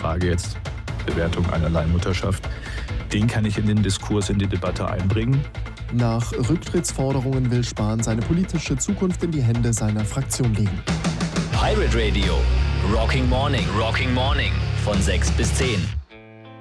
Frage jetzt Bewertung einer Leihmutterschaft, den kann ich in den Diskurs, in die Debatte einbringen. Nach Rücktrittsforderungen will Spahn seine politische Zukunft in die Hände seiner Fraktion legen. Pirate Radio, Rocking Morning von 6 bis 10.